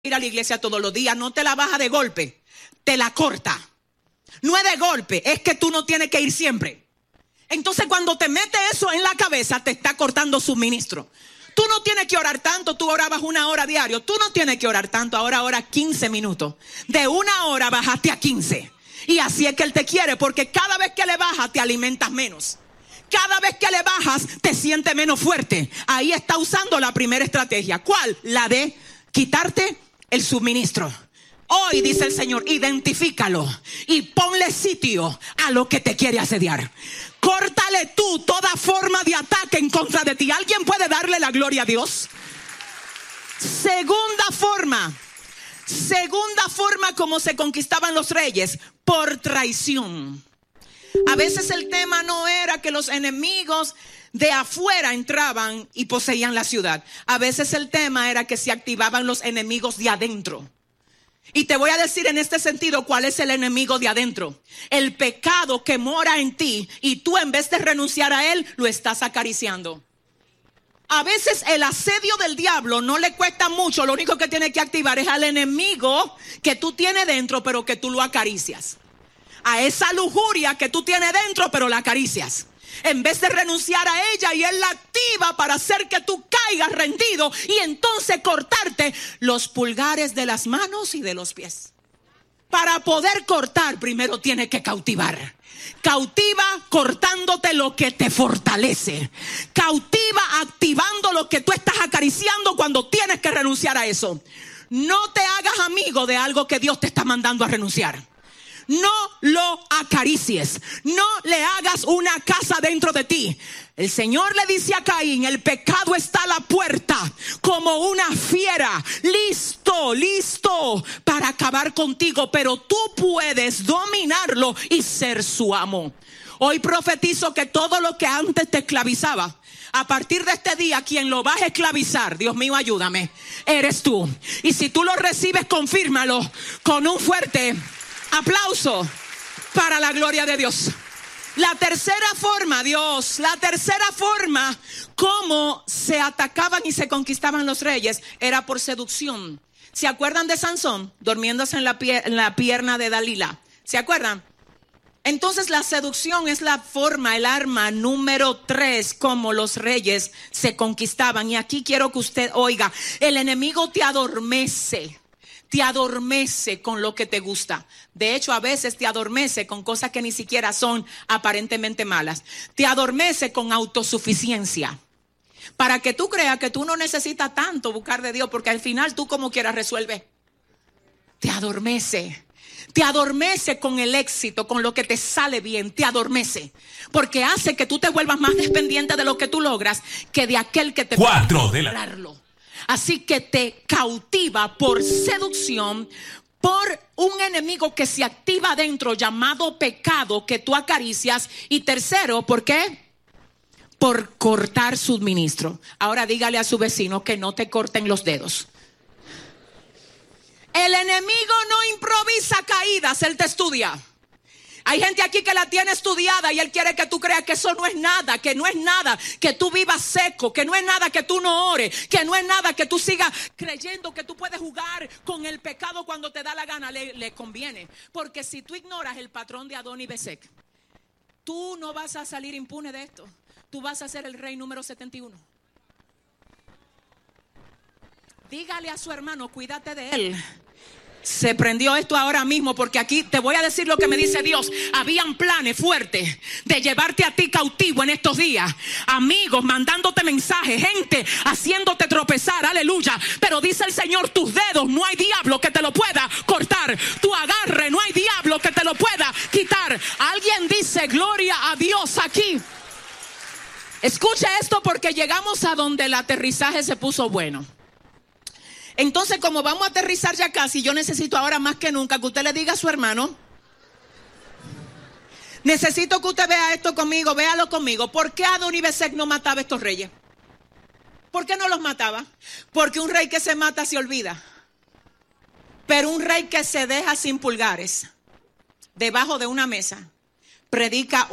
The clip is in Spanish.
ir a la iglesia todos los días, no te la baja de golpe, te la corta. No es de golpe, es que tú no tienes que ir siempre. Entonces cuando te mete eso en la cabeza, te está cortando suministro. Tú no tienes que orar tanto, tú orabas 1 hora diario. Tú no tienes que orar tanto, ahora ora 15 minutos. De 1 hora bajaste a 15. Y así es que Él te quiere, porque cada vez que le bajas te alimentas menos. Cada vez que le bajas te sientes menos fuerte. Ahí está usando la primera estrategia. ¿Cuál? La de quitarte el suministro. Hoy dice el Señor, identifícalo y ponle sitio a lo que te quiere asediar. Córtale tú toda forma de ataque en contra de ti. ¿Alguien puede darle la gloria a Dios? Segunda forma como se conquistaban los reyes, por traición. A veces el tema no era que los enemigos de afuera entraban y poseían la ciudad. A veces el tema era que se activaban los enemigos de adentro. Y te voy a decir en este sentido cuál es el enemigo de adentro. El pecado que mora en ti y tú en vez de renunciar a él, lo estás acariciando. A veces el asedio del diablo no le cuesta mucho, lo único que tiene que activar es al enemigo que tú tienes dentro, pero que tú lo acaricias. A esa lujuria que tú tienes dentro, pero la acaricias. En vez de renunciar a ella, y él la activa para hacer que tú caigas rendido y entonces cortarte los pulgares de las manos y de los pies. Para poder cortar, primero tienes que cautivar. Cautiva cortándote lo que te fortalece. Cautiva activando lo que tú estás acariciando cuando tienes que renunciar a eso. No te hagas amigo de algo que Dios te está mandando a renunciar. No lo acaricies, no le hagas una casa dentro de ti. El Señor le dice a Caín, el pecado está a la puerta como una fiera, listo para acabar contigo, pero tú puedes dominarlo y ser su amo. Hoy profetizo que todo lo que antes te esclavizaba, a partir de este día, quien lo va a esclavizar, Dios mío, ayúdame, eres tú. Y si tú lo recibes, confírmalo con un fuerte aplauso para la gloria de Dios. La tercera forma como se atacaban y se conquistaban los reyes era por seducción. ¿Se acuerdan de Sansón durmiéndose en la pierna de Dalila? ¿Se acuerdan? Entonces la seducción es la forma, el arma número 3 como los reyes se conquistaban. Y aquí quiero que usted oiga, el enemigo te adormece con lo que te gusta. De hecho, a veces te adormece con cosas que ni siquiera son aparentemente malas. Te adormece con autosuficiencia. Para que tú creas que tú no necesitas tanto buscar de Dios, porque al final tú como quieras resuelves. Te adormece. Te adormece con el éxito, con lo que te sale bien. Te adormece. Porque hace que tú te vuelvas más dependiente de lo que tú logras que de aquel que te puede lograrlo. Así que te cautiva por seducción, por un enemigo que se activa adentro llamado pecado que tú acaricias. Y tercero, ¿por qué? Por cortar suministro. Ahora dígale a su vecino que no te corten los dedos. El enemigo no improvisa caídas, él te estudia. Hay gente aquí que la tiene estudiada y él quiere que tú creas que eso no es nada, que no es nada, que tú vivas seco, que no es nada que tú no ores, que no es nada que tú sigas creyendo que tú puedes jugar con el pecado cuando te da la gana. Le conviene, porque si tú ignoras el patrón de Adón y Besek, tú no vas a salir impune de esto. Tú vas a ser el rey número 71. Dígale a su hermano, cuídate de él. Se prendió esto ahora mismo, porque aquí te voy a decir lo que me dice Dios. Habían planes fuertes de llevarte a ti cautivo en estos días. Amigos mandándote mensajes, gente haciéndote tropezar, aleluya. Pero dice el Señor, tus dedos no hay diablo que te lo pueda cortar. Tu agarre no hay diablo que te lo pueda quitar. Alguien dice gloria a Dios aquí. Escucha esto, porque llegamos a donde el aterrizaje se puso bueno. Entonces, como vamos a aterrizar ya casi, yo necesito ahora más que nunca que usted le diga a su hermano, necesito que usted vea esto conmigo, véalo conmigo. ¿Por qué Adón y Besek no mataba a estos reyes? ¿Por qué no los mataba? Porque un rey que se mata se olvida. Pero un rey que se deja sin pulgares debajo de una mesa predica